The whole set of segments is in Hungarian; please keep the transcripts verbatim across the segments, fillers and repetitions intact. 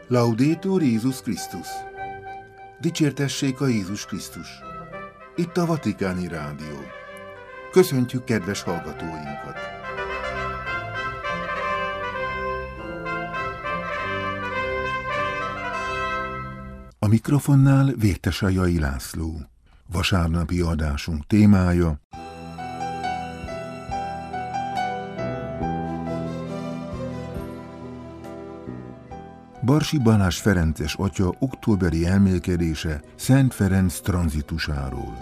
Laudetur Jézus Krisztus! Dicsértessék a Jézus Krisztus! Itt a Vatikáni Rádió. Köszöntjük kedves hallgatóinkat! A mikrofonnál Vértesajai László. Vasárnapi adásunk témája: Barsi Balázs ferences atya októberi elmélkedése Szent Ferenc tranzitusáról.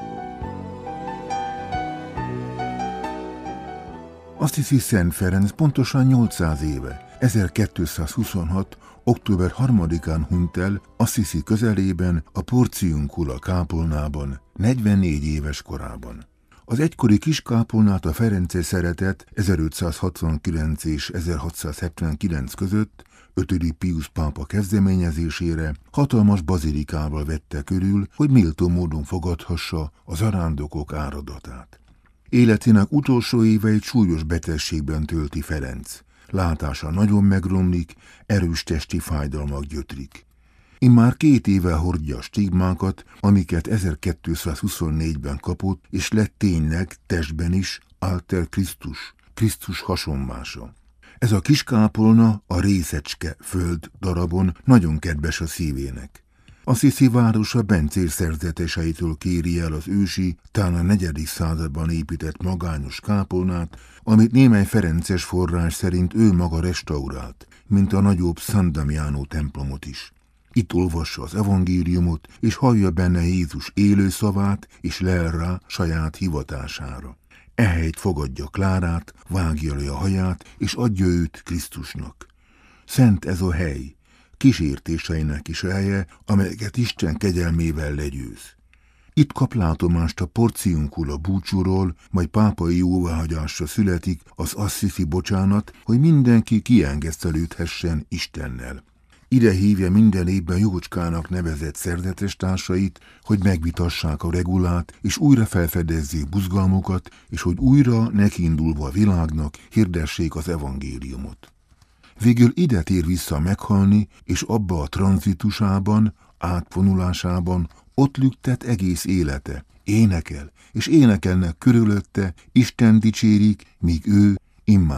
Assisi Szent Ferenc pontosan nyolcszáz éve, ezerkétszázhuszonhat. október harmadikán hunyt el Assisi közelében, a Porciuncula kápolnában, negyvennégy éves korában. Az egykori kiskápolnát a ferences szeretet ezerötszázhatvankilenc és ezerhatszázhetvenkilenc között ötödik Piusz pápa kezdeményezésére hatalmas bazilikával vette körül, hogy méltó módon fogadhassa a zarándokok áradatát. Életének utolsó éveit súlyos betegségben tölti Ferenc. Látása nagyon megromlik, erős testi fájdalmak gyötrik. Immár két éve hordja a stigmákat, amiket ezerkétszázhuszonnégyben kapott, és lett tényleg testben is Alter Christus, Krisztus hasonmása. Ez a kiskápolna a részecske föld darabon nagyon kedves a szívének. Assisi városa bencér szerzeteseitől kéri el az ősi, talán a negyedik században épített magányos kápolnát, amit némely ferences forrás szerint ő maga restaurált, mint a nagyobb San Damiano templomot is. Itt olvassa az evangéliumot, és hallja benne Jézus élő szavát, és lel rá saját hivatására. Ehelyt fogadja Klárát, vágja le a haját, és adja őt Krisztusnak. Szent ez a hely, kísértéseinek is helye, amelyeket Isten kegyelmével legyőz. Itt kap látomást a Porciuncula búcsúról, majd pápai jóváhagyásra születik az assisi bocsánat, hogy mindenki kiengesztelődhessen Istennel. Ide hívja minden évben Jócskának nevezett szerzetestársait, hogy megvitassák a regulát, és újra felfedezzék buzgalmukat, és hogy újra nekiindulva a világnak hirdessék az evangéliumot. Végül ide tér vissza meghalni, és abba a tranzitusában, átvonulásában ott lüktet egész élete. Énekel, és énekelnek körülötte, Isten dicsérik, míg ő immár